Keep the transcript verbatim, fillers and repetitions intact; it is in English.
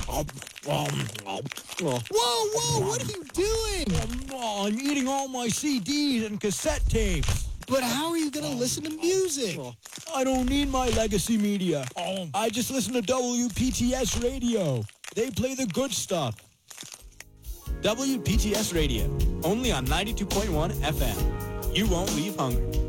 Whoa, whoa, what are you doing? I'm eating all my C Ds and cassette tapes. But how are you going to listen to music? I don't need my legacy media. I just listen to W P T S Radio. They play the good stuff. W P T S Radio, only on ninety-two point one F M. You won't leave hungry.